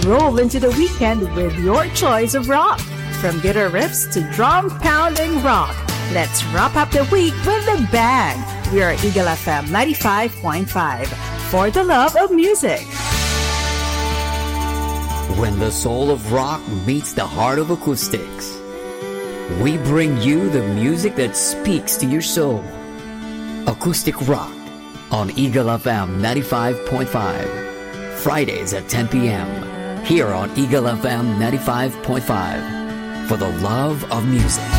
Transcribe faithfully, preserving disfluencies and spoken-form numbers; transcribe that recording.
roll into the weekend with your choice of rock. From guitar riffs to drum pounding rock, let's wrap up the week with a bang. We are Eagle F M ninety-five point five, for the love of music. When the soul of rock meets the heart of acoustics, we bring you the music that speaks to your soul. Acoustic Rock on Eagle F M ninety-five point five. Fridays at ten p.m. here on Eagle F M ninety-five point five, for the love of music.